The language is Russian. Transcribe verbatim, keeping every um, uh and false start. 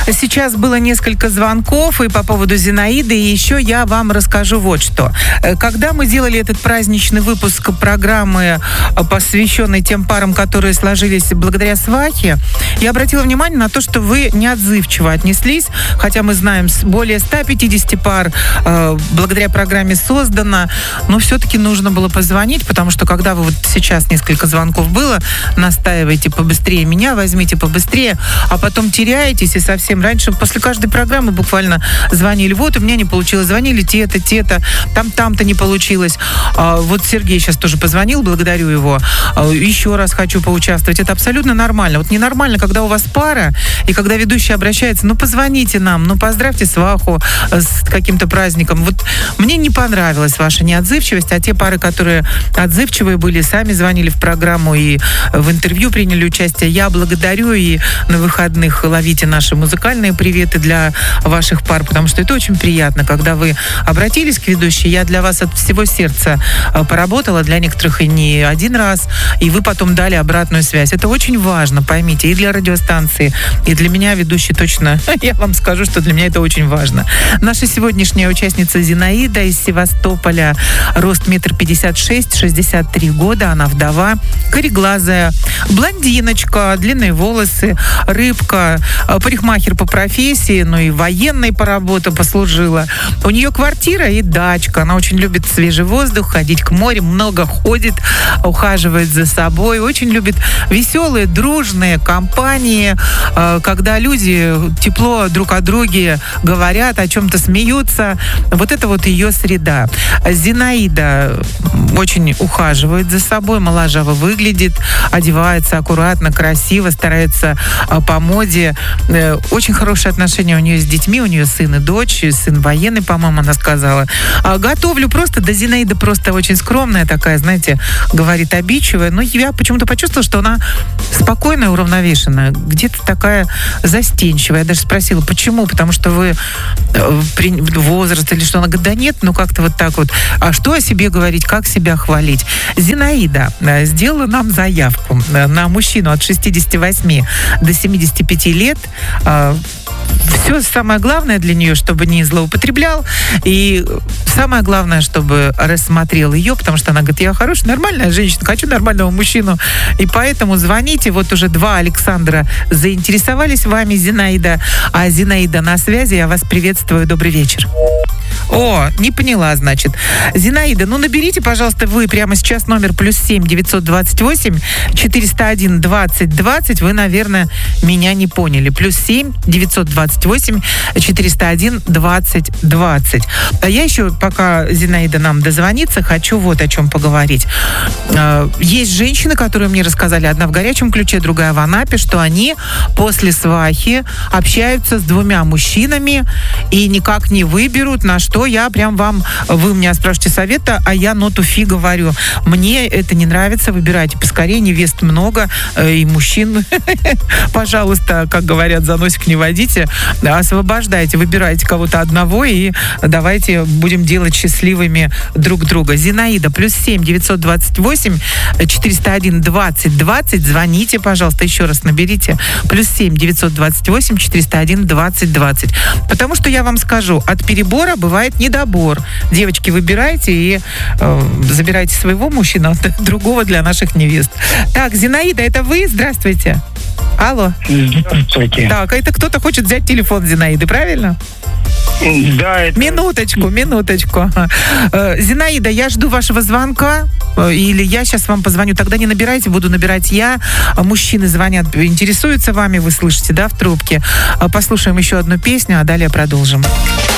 Сейчас было несколько звонков и по поводу Зинаиды, и еще я вам расскажу вот что. Когда мы делали этот праздничный выпуск программы, посвященной тем парам, которые сложились благодаря свахе, я обратила внимание на то, что вы неотзывчиво отнеслись, хотя мы знаем, более ста пятидесяти пар э, благодаря программе создано, но все-таки нужно было позвонить, потому что когда вы вот сейчас несколько звонков было, настаиваете побыстрее меня, возьмите побыстрее, а потом теряетесь, и совсем раньше, после каждой программы буквально звонили, вот у меня не получилось, звонили те-то, те-то, там, там-то не получилось. А, вот Сергей сейчас тоже позвонил, благодарю его, а, еще раз хочу поучаствовать. Это абсолютно нормально. Вот ненормально, когда у вас пара, и когда ведущий обращается, ну позвоните нам, ну поздравьте сваху с каким-то праздником. Вот мне не понравилась ваша неотзывчивость, а те пары, которые отзывчивые были, сами звонили в программу и в интервью приняли участие, я благодарю, и на выходных ловите наши музыкальные приветы для ваших пар, потому что это очень приятно, когда вы обратились к ведущей. Я для вас от всего сердца поработала, для некоторых и не один раз, и вы потом дали обратную связь. Это очень важно, поймите, и для радиостанции, и для меня, ведущий, точно, я вам скажу, что для меня это очень важно. Наша сегодняшняя участница Зинаида из Севастополя, рост метр пятьдесят шесть, шестьдесят три года, она вдова, кореглазая, блондиночка, длинные волосы, рыбка, парикмахер по профессии, ну и военной по работе послужила. У нее квартира и дачка, она очень любит свежий воздух, ходить к морю, много ходит, ухаживает за собой, очень любит веселые, дружные компании, когда люди тепло друг о друге говорят, о чем-то смеются. Вот это вот ее среда. Зинаида очень ухаживает за собой, моложаво выглядит, одевается аккуратно, красиво, старается по моде. Очень хорошие отношения у нее с детьми, у нее сын и дочь, сын военный, по-моему, она сказала. Готовлю просто, да Зинаида просто очень скромная такая, знаете, говорит обидчивая, но я почему-то почувствовала, что она спокойная, уравновешенная, где-то такая застенчивая. Я даже спросила, почему? Потому что вы возраст или что? Она говорит, да нет, ну как-то вот так вот. А что о себе говорить, как себя хвалить? Зинаида сделала нам заявку на мужчину от шестидесяти восьми до семидесяти пяти лет. Все самое главное для нее, чтобы не злоупотреблял, и самое главное, чтобы рассмотрел ее, потому что она говорит, я хорошая, нормальная женщина, хочу нормального мужчину, и поэтому звоните, вот уже два Александра заинтересовались вами, Зинаида, а Зинаида на связи, я вас приветствую, добрый вечер. О, не поняла, значит. Зинаида, ну наберите, пожалуйста, вы прямо сейчас номер плюс семь девятьсот двадцать восемь четыреста один двадцать двадцать. Вы, наверное, меня не поняли. Плюс семь девятьсот двадцать восемь четыреста один двадцать двадцать. А я еще, пока Зинаида нам дозвонится, хочу вот о чем поговорить. Есть женщины, которые мне рассказали, одна в горячем ключе, другая в Анапе, что они после свахи общаются с двумя мужчинами и никак не выберут, на что я прям вам, вы меня спрашиваете совета, а я ноту фи говорю. Мне это не нравится, выбирайте поскорее, невест много, и мужчин, пожалуйста, как говорят, за носик не водите, освобождайте, выбирайте кого-то одного и давайте будем делать счастливыми друг друга. Зинаида, плюс семь девятьсот двадцать восемь четыреста один двадцать двадцать, звоните, пожалуйста, еще раз наберите, плюс семь девятьсот двадцать восемь четыреста один двадцать двадцать. Потому что я вам скажу, от перебора бывает недобор. Девочки, выбирайте и э, забирайте своего мужчину, от другого для наших невест. Так, Зинаида, это вы? Здравствуйте. Алло. Здравствуйте. Так, это кто-то хочет взять телефон Зинаиды, правильно? Да, это... Минуточку, минуточку. Зинаида, я жду вашего звонка, или я сейчас вам позвоню. Тогда не набирайте, буду набирать я. Мужчины звонят, интересуются вами, вы слышите, да, в трубке. Послушаем еще одну песню, а далее продолжим.